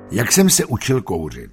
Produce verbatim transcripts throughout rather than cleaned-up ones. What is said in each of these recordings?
Jak jsem se učil kouřit?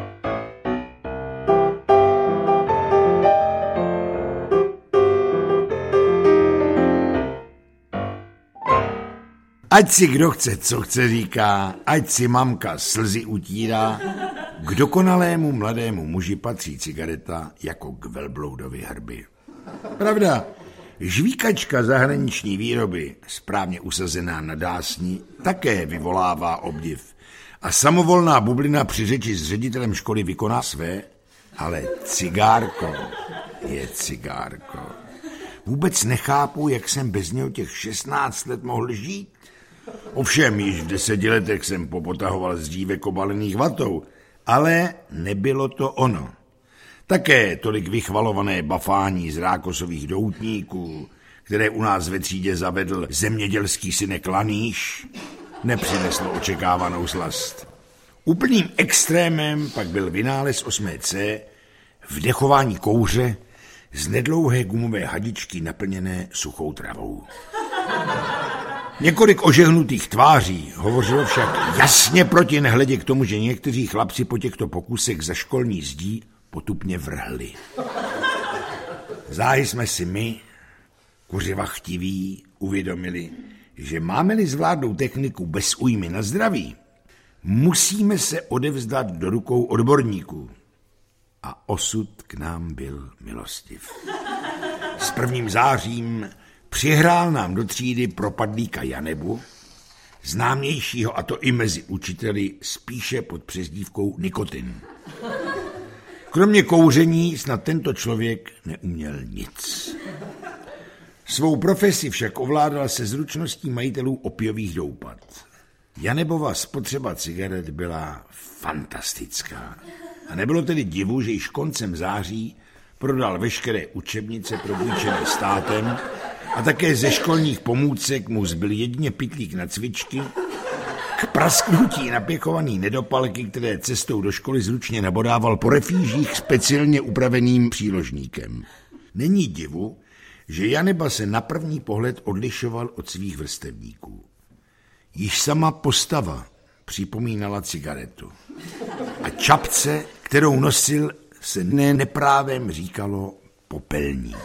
Ať si kdo chce, co chce říká, ať si mamka slzy utírá, k dokonalému mladému muži patří cigareta jako k velbloudovi hrby. Pravda, žvíkačka zahraniční výroby, správně usazená na dásni, také vyvolává obdiv. A samovolná bublina při řeči s ředitelem školy vykoná své, ale cigárko je cigárko. Vůbec nechápu, jak jsem bez něho těch šestnáct let mohl žít. Ovšem, již v deseti letech jsem popotahoval z dřívek obalených vatou, ale nebylo to ono. Také tolik vychvalované bafání z rákosových doutníků, které u nás ve třídě zavedl zemědělský synek Laníš, nepřineslo očekávanou slast. Úplným extrémem pak byl vynález osmé C, vdechování kouře z nedlouhé gumové hadičky naplněné suchou travou. Několik ožehnutých tváří hovořilo však jasně proti, nehledě k tomu, že někteří chlapci po těchto pokusech za školní zdí potupně vrhli. Záhy jsme si my, kuřiva chtiví, uvědomili, že máme-li zvládnout techniku bez újmy na zdraví, musíme se odevzdat do rukou odborníků. A osud k nám byl milostiv. S prvním zářím přihrál nám do třídy propadlíka Janebu, známějšího, a to i mezi učiteli, spíše pod přezdívkou Nikotin. Kromě kouření snad tento člověk neuměl nic. Svou profesi však ovládal se zručností majitelů opiových doupat. Janebova spotřeba cigaret byla fantastická. A nebylo tedy divu, že již koncem září prodal veškeré učebnice propůjčené státem a také ze školních pomůcek mu zbyl jedině pytlík na cvičky, k prasknutí napěchovaný nedopalky, které cestou do školy zručně nabodával po refýžích speciálně upraveným příložníkem. Není divu, že Janeba se na první pohled odlišoval od svých vrstevníků. Již sama postava připomínala cigaretu. A čapce, kterou nosil, se ne neprávem říkalo popelník.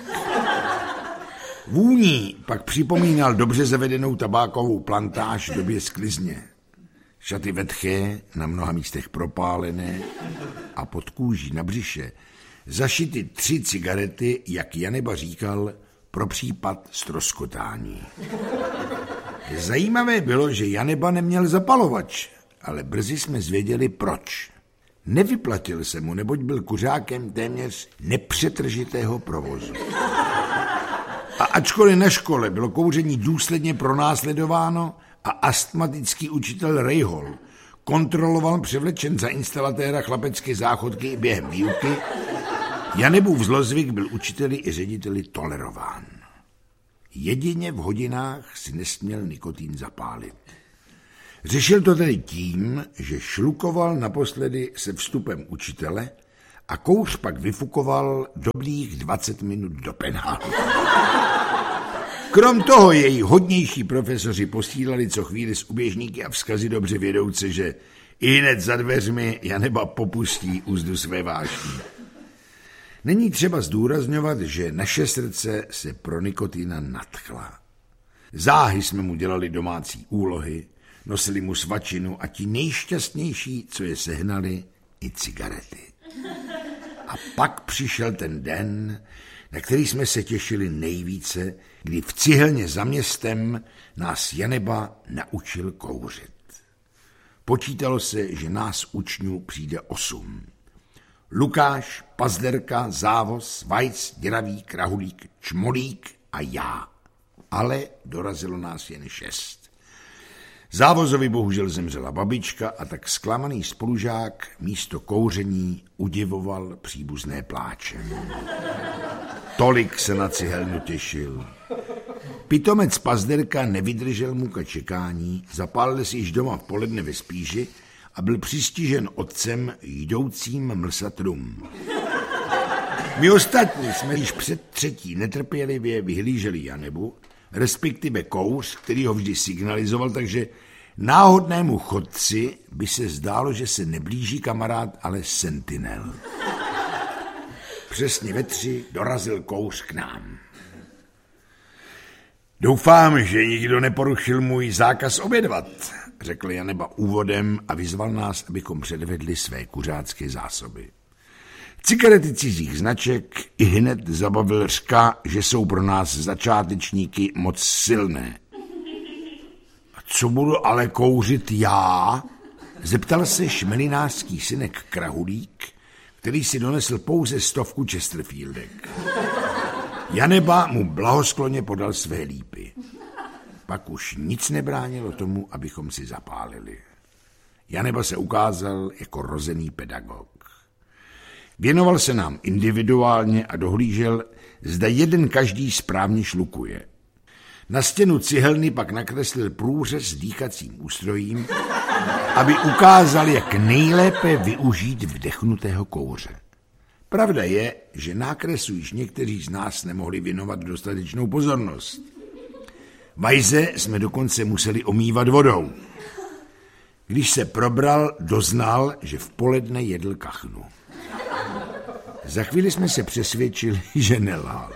Vůní pak připomínal dobře zavedenou tabákovou plantáž v době sklizně. Šaty vetché, na mnoha místech propálené a pod kůží na břiše zašity tři cigarety, jak Janeba říkal, pro případ ztroskotání. Zajímavé bylo, že Janeba neměl zapalovač, ale brzy jsme zvěděli proč. Nevyplatil se mu, neboť byl kuřákem téměř nepřetržitého provozu. A ačkoliv na škole bylo kouření důsledně pronásledováno a astmatický učitel Rejhol kontroloval převlečen za instalatéra chlapecké záchodky i během výuky, Janebův zlozvyk byl učiteli i řediteli tolerován. Jedině v hodinách si nesměl nikotin zapálit. Řešil to tedy tím, že šlukoval naposledy se vstupem učitele a kouř pak vyfukoval dobrých dvacet minut do penálu. Krom toho její hodnější profesoři posílali co chvíli z uběžníky a vzkazy dobře vědouce, že i hned za dveřmi Janeba popustí úzdu své vášní. Není třeba zdůrazňovat, že naše srdce se pro nikotina nadchla. Záhy jsme mu dělali domácí úlohy, nosili mu svačinu a ti nejšťastnější, co je sehnali, i cigarety. A pak přišel ten den, na který jsme se těšili nejvíce, kdy v cihelně za městem nás Janeba naučil kouřit. Počítalo se, že nás učňů přijde osm. Lukáš, Pazderka, Závos, Vajc, Děravík, Rahulík, Čmolík a já. Ale dorazilo nás jen šest. Závozovi bohužel zemřela babička a tak zklamaný spolužák místo kouření udivoval příbuzné pláče. Tolik se na cihelnu těšil. Pitomec Pazderka nevydržel muka čekání, zapálil si již doma v poledne ve spíži a byl přistižen otcem jdoucím mlsat rum. My ostatní jsme již před třetí netrpělivě vyhlíželi Janebu, respektive kouř, který ho vždy signalizoval, takže Náhodnému chodci by se zdálo, že se neblíží kamarád, ale sentinel. Přesně ve tři dorazil kouř k nám. Doufám, že nikdo neporušil můj zákaz obědvat, řekl Janeba úvodem a vyzval nás, abychom předvedli své kuřácké zásoby. Cigarety cizích značek i hned zabavil řka, že jsou pro nás začátečníky moc silné. A co budu ale kouřit já? Zeptal se šmelinářský synek Krahulík, který si donesl pouze stovku Chesterfieldek. Janeba mu blahoskloně podal své lípy. Pak už nic nebránilo tomu, abychom si zapálili. Janeba se ukázal jako rozený pedagog. Věnoval se nám individuálně a dohlížel, zda jeden každý správně šlukuje. Na stěnu cihelny pak nakreslil průřez s dýchacím ústrojím, aby ukázal, jak nejlépe využít vdechnutého kouře. Pravda je, že nákresu již někteří z nás nemohli věnovat dostatečnou pozornost. Vajze jsme dokonce museli omývat vodou. Když se probral, doznal, že v poledne jedl kachnu. Za chvíli jsme se přesvědčili, že nelhal.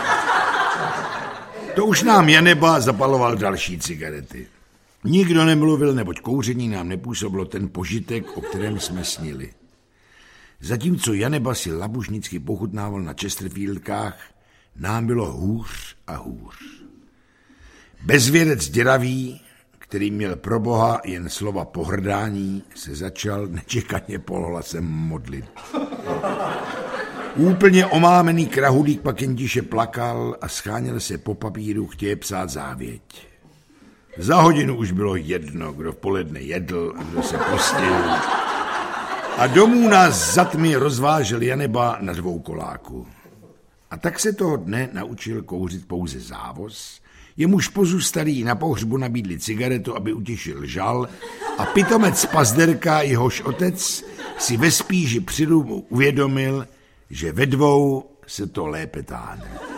To už nám Janeba zapaloval další cigarety. Nikdo nemluvil, neboť kouření nám nepůsobilo ten požitek, o kterém jsme snili. Zatímco Janeba si labužnicky pochutnával na Chesterfieldkách, nám bylo hůř a hůř. Bezvědec děravý, který měl pro Boha jen slova pohrdání, se začal nečekaně polhlasem modlit. Úplně omámený Krahulík pak jen tiše plakal a scháněl se po papíru, chtěje psát závěť. Za hodinu už bylo jedno, kdo v poledne jedl a kdo se pustil. A domů nás za tmy rozvážel Janeba na dvou koláku. A tak se toho dne naučil kouřit pouze závoz, jemuž pozůstalí na pohřbu nabídli cigaretu, aby utěšil žal, a pitomec Pazderka, jehož otec, si ve spíži při domu uvědomil, že ve dvou se to lépe táhne.